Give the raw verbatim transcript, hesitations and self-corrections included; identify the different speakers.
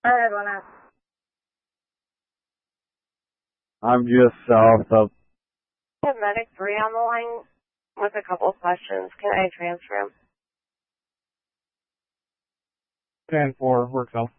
Speaker 1: I wanna.
Speaker 2: I'm just south of.
Speaker 1: I have medic three on the line with a couple of questions. Can I transfer him?
Speaker 3: ten four, works out.